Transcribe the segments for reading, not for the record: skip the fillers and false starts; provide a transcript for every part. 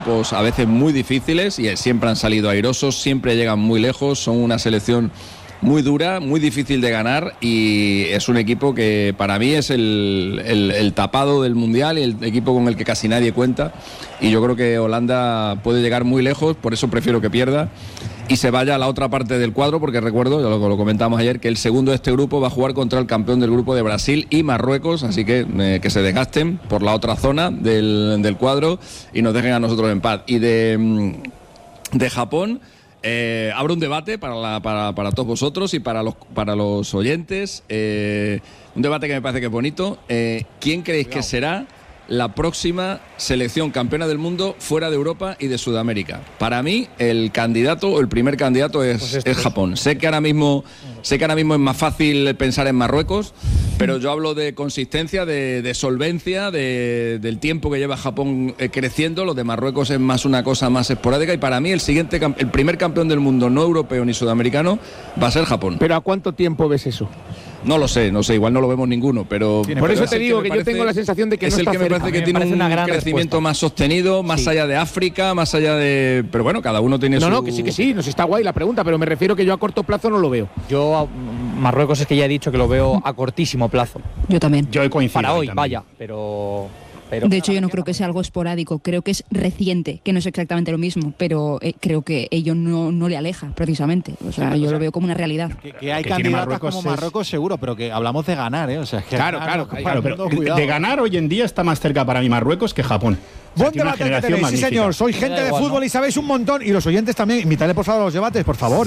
Pues a veces muy difíciles y siempre han salido airosos, siempre llegan muy lejos, son una selección muy dura, muy difícil de ganar y es un equipo que para mí es el tapado del Mundial y el equipo con el que casi nadie cuenta, y yo creo que Holanda puede llegar muy lejos, por eso prefiero que pierda y se vaya a la otra parte del cuadro, porque recuerdo, lo comentamos ayer, que el segundo de este grupo va a jugar contra el campeón del grupo de Brasil y Marruecos, así que se desgasten por la otra zona del cuadro y nos dejen a nosotros en paz. Y de Japón abro un debate para todos vosotros y para los oyentes, un debate que me parece que es bonito. ¿Quién creéis que será la próxima selección campeona del mundo fuera de Europa y de Sudamérica? Para mí el primer candidato es Japón. Sé que ahora mismo es más fácil pensar en Marruecos, pero yo hablo de consistencia, de solvencia, del tiempo que lleva Japón creciendo. Lo de Marruecos es más una cosa más esporádica, y para mí el primer campeón del mundo no europeo ni sudamericano va a ser Japón. ¿Pero a cuánto tiempo ves eso? No lo sé, igual no lo vemos ninguno, pero por eso te digo que yo tengo la sensación de que no está cerca. Es el que me parece que tiene un crecimiento más sostenido, más allá de África, más allá de... Pero bueno, cada uno tiene su... No, que sí, nos está guay la pregunta, pero me refiero que yo a corto plazo no lo veo. Yo Marruecos es que ya he dicho que lo veo a cortísimo plazo. Yo también. Yo coincido. Para hoy, vaya, pero... De hecho, yo no creo que sea algo esporádico, creo que es reciente, que no es exactamente lo mismo, pero creo que ello no le aleja, precisamente. O sea, yo lo veo como una realidad. Que hay candidatas como Marruecos seguro, pero que hablamos de ganar, ¿eh? O sea, que claro, pero de ganar hoy en día está más cerca para mí Marruecos que Japón. Buen debate que tenéis, sí señor, sois gente de fútbol, ¿no? Y sabéis un montón, y los oyentes también. Invítale por favor a los debates, por favor.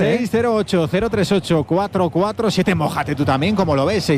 608-038-447, mójate tú también, como lo ves,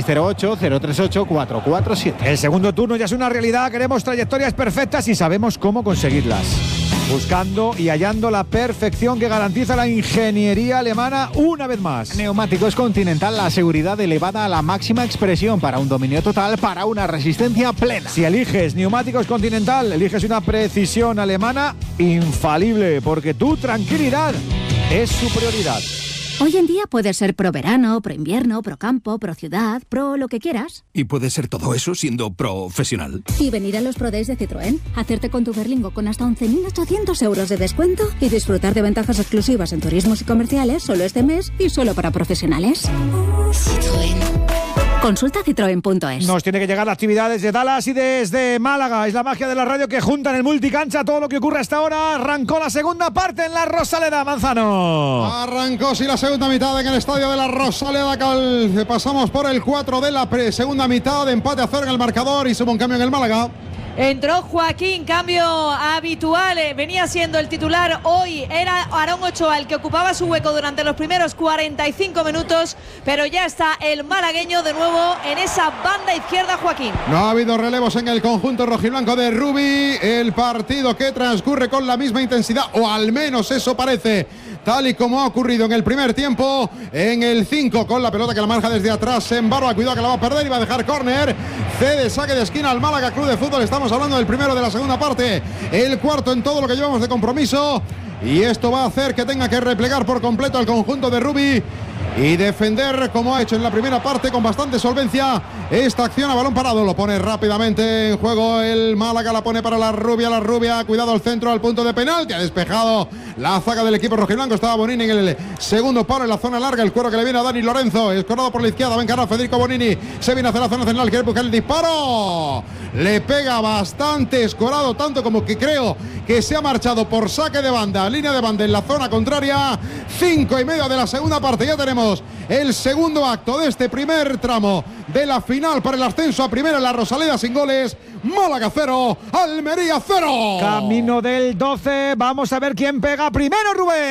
608-038-447. El segundo turno ya es una realidad, queremos trayectorias perfectas y sabemos cómo conseguirlas. Buscando y hallando la perfección que garantiza la ingeniería alemana una vez más. Neumáticos Continental, la seguridad elevada a la máxima expresión para un dominio total, para una resistencia plena. Si eliges Neumáticos Continental, eliges una precisión alemana infalible, porque tu tranquilidad es su prioridad. Hoy en día puedes ser pro verano, pro invierno, pro campo, pro ciudad, pro lo que quieras. ¿Y puedes ser todo eso siendo profesional? Y venir a los Pro Days de Citroën, hacerte con tu Berlingo con hasta 11.800 euros de descuento y disfrutar de ventajas exclusivas en turismos y comerciales solo este mes y solo para profesionales. Citroën. Consulta citroen.es. Nos tiene que llegar actividades de Dallas y desde Málaga. Es la magia de la radio que junta en el multicancha todo lo que ocurre hasta ahora. Arrancó la segunda parte en la Rosaleda, Manzano. Arrancó sí la segunda mitad en el estadio de la Rosaleda. Pasamos por el 4 de la segunda mitad. Empate a 0 en el marcador y se hubo un cambio en el Málaga. Entró Joaquín, cambio habitual, venía siendo el titular, hoy era Aarón Ochoa el que ocupaba su hueco durante los primeros 45 minutos, pero ya está el malagueño de nuevo en esa banda izquierda, Joaquín. No ha habido relevos en el conjunto rojiblanco de Rubí, el partido que transcurre con la misma intensidad, o al menos eso parece, tal y como ha ocurrido en el primer tiempo, en el 5 con la pelota que la marca desde atrás en Barba, cuidado que la va a perder y va a dejar córner, cede saque de esquina al Málaga Club de Fútbol. Estamos hablando del primero de la segunda parte, el cuarto en todo lo que llevamos de compromiso, y esto va a hacer que tenga que replegar por completo al conjunto de Rubí y defender como ha hecho en la primera parte con bastante solvencia esta acción a balón parado. Lo pone rápidamente en juego el Málaga, la pone para la rubia, cuidado al centro, al punto de penalti, ha despejado la zaga del equipo rojiblanco. Estaba Bonini en el segundo palo en la zona larga, el cuero que le viene a Dani Lorenzo, escorado por la izquierda, va a encarar Federico Bonini, se viene hacia la zona central, quiere buscar el disparo, le pega bastante escorado, tanto como que creo que se ha marchado por saque de banda, línea de banda en la zona contraria. 5:30 de la segunda parte, ya tenemos el segundo acto de este primer tramo de la final para el ascenso a primera en la Rosaleda sin goles. Málaga 0, Almería 0. Camino del 12, vamos a ver quién pega primero,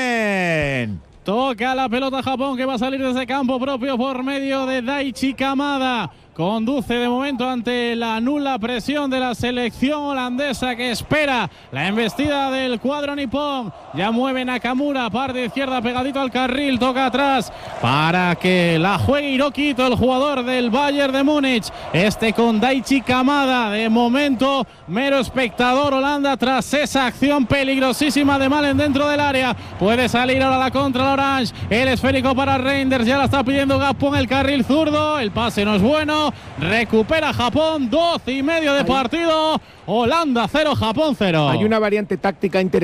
Rubén. Toca la pelota Japón, que va a salir desde campo propio por medio de Daichi Kamada. Conduce de momento ante la nula presión de la selección holandesa, que espera la embestida del cuadro nipón. Ya mueve Nakamura, parte izquierda pegadito al carril, toca atrás para que la juegue Hiroquito, el jugador del Bayern de Múnich. Con Daichi Kamada, de momento mero espectador Holanda tras esa acción peligrosísima de Malen dentro del área. Puede salir ahora la contra Orange, el esférico para Reinders, ya la está pidiendo Gakpo en el carril zurdo, el pase no es bueno. 1. Recupera Japón, 12 y medio de partido. Holanda 0, Japón 0. Hay una variante táctica interesante